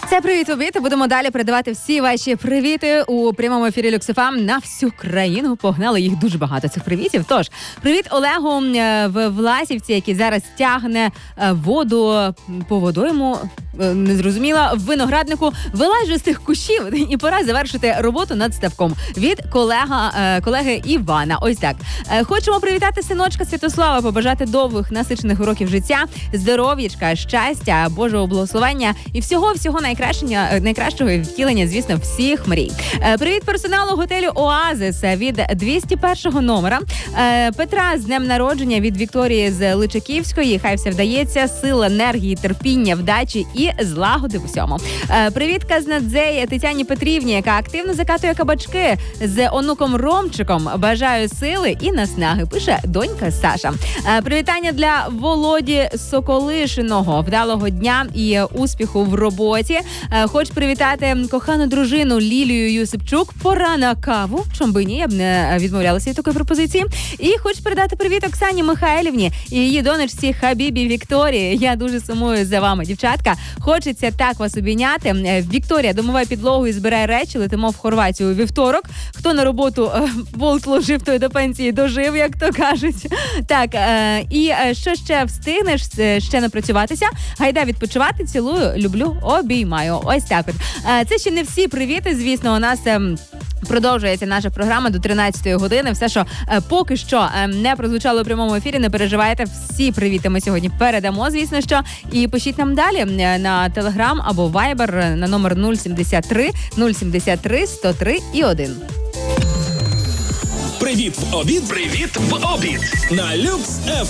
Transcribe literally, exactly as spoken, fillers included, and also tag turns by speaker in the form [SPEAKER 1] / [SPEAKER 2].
[SPEAKER 1] Це «Привіт, обід». Будемо далі передавати всі ваші привіти у прямому ефірі Люкс еф ем на всю країну. Погнали, їх дуже багато, цих привітів. Тож, привіт Олегу в Власівці, який зараз тягне воду по водойму, не зрозуміла, в винограднику. Вилазь же з тих кущів і пора завершити роботу над ставком. Від колега, колеги Івана. Ось так. Хочемо привітати синочка Святослава, побажати довгих, насичених уроків життя, здоров'ячка, щастя, Божого благословення і всього-всього найкращого, найкращого втілення, звісно, всіх мрій. Привіт персоналу готелю «Оазис» від двісті першого номера. Петра з днем народження від Вікторії з Личаківської. Хай все вдається, сил, енергії, терпіння, вдачі і злагоди в усьому. Привіт Казнадзей Тетяні Петрівні, яка активно закатує кабачки з онуком Ромчиком. Бажаю сили і наснаги, пише донька Саша. Привітання для Володі Соколишиного. Вдалого дня і успіху в роботі. Хочу привітати кохану дружину Лілію Юсипчук. Пора на каву. Чом би ні, я б не відмовлялася від такої пропозиції. І хочу передати привіт Оксані Михайлівні і її донечці Хабібі Вікторії. Я дуже сумую за вами, дівчатка. Хочеться так вас обійняти. Вікторія домиває підлогу і збирає речі. Летимо в Хорватію у вівторок. Хто на роботу болт ложив, той до пенсії дожив, як то кажуть. Так, і що ще встигнеш ще напрацюватися? Гайда відпочивати. Цілую, люблю, обіймаю. Ось так от. Це ще не всі привіти, звісно, у нас продовжується наша програма до тринадцятої години. Все, що е, поки що е, не прозвучало у прямому ефірі, не переживайте. Всі привіти ми сьогодні передамо, звісно, що. І пишіть нам далі е, на Телеграм або Вайбер на номер нуль сімдесят три нуль сімдесят три сто три і один.
[SPEAKER 2] Привіт в обід. Привіт в обід. На Люкс еф ем.